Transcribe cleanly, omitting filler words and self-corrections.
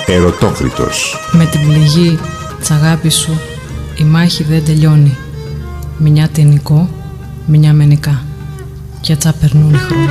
Ερωτόκριτος. Με την πληγή της αγάπης σου η μάχη δεν τελειώνει. Μηνιά τενικό, μηνιά μενικά. Κι έτσι περνούν οι χρόνοι.